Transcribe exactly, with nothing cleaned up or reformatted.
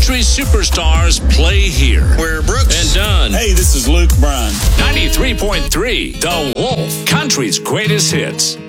Country superstars play here. Where Brooks and Dunn. Hey, this is Luke Bryan. ninety-three point three The Wolf, Country's greatest hits.